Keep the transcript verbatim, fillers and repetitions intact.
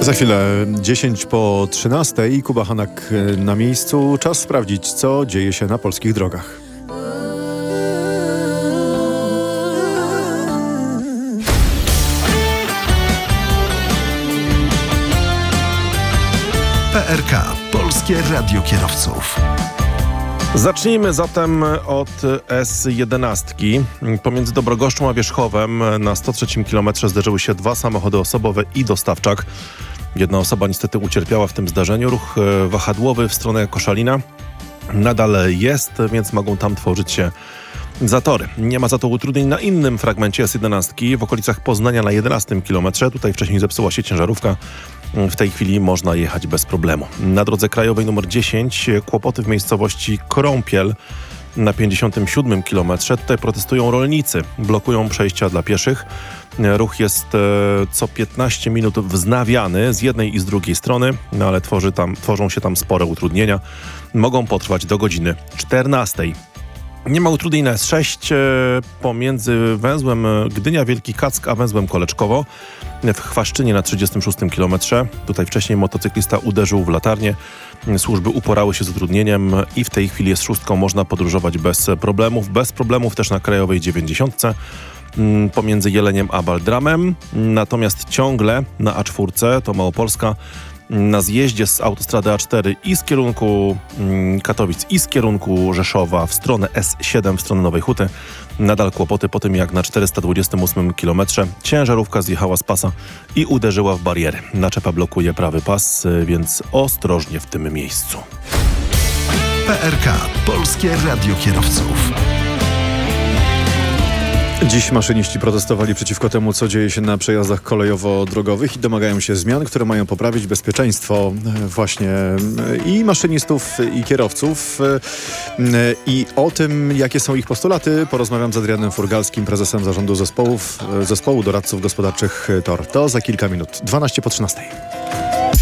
Za chwilę dziesięć po trzynastej. Kuba Hanak na miejscu. Czas sprawdzić, co dzieje się na polskich drogach. P R K. Polskie Radio Kierowców. Zacznijmy zatem od S jedenaście. Pomiędzy Dobrogoszczą a Wierzchowem na sto trzecim kilometrze zderzyły się dwa samochody osobowe i dostawczak. Jedna osoba niestety ucierpiała w tym zdarzeniu. Ruch wahadłowy w stronę Koszalina nadal jest, więc mogą tam tworzyć się zatory. Nie ma za to utrudnień na innym fragmencie S jedenaście w okolicach Poznania na jedenastym kilometrze. Tutaj wcześniej zepsuła się ciężarówka. W tej chwili można jechać bez problemu. Na drodze krajowej numer dziesięć kłopoty w miejscowości Krąpiel na pięćdziesiątym siódmym kilometrze. Tutaj protestują rolnicy, blokują przejścia dla pieszych. Ruch jest e, co piętnaście minut wznawiany z jednej i z drugiej strony, no ale tworzy tam, tworzą się tam spore utrudnienia. Mogą potrwać do godziny czternastej. Nie ma utrudnień na S sześć e, pomiędzy węzłem Gdynia-Wielki Kack a węzłem Koleczkowo w Chwaszczynie na trzydziestym szóstym kilometrze. Tutaj wcześniej motocyklista uderzył w latarnię. Służby uporały się z utrudnieniem i w tej chwili jest szóstką można podróżować bez problemów. Bez problemów też na krajowej dziewięćdziesiątce pomiędzy Jeleniem a Baldramem. Natomiast ciągle na A cztery, to Małopolska, na zjeździe z autostrady A cztery i z kierunku Katowic i z kierunku Rzeszowa w stronę S siedem, w stronę Nowej Huty. Nadal kłopoty po tym, jak na czterysta dwudziestym ósmym kilometrze ciężarówka zjechała z pasa i uderzyła w bariery. Naczepa blokuje prawy pas, więc ostrożnie w tym miejscu. P R K. Polskie Radio Kierowców. Dziś maszyniści protestowali przeciwko temu, co dzieje się na przejazdach kolejowo-drogowych i domagają się zmian, które mają poprawić bezpieczeństwo właśnie i maszynistów, i kierowców. I o tym, jakie są ich postulaty, porozmawiam z Adrianem Furgalskim, prezesem zarządu zespołów, zespołu doradców gospodarczych T O R. To za kilka minut. dwanaście po trzynastej.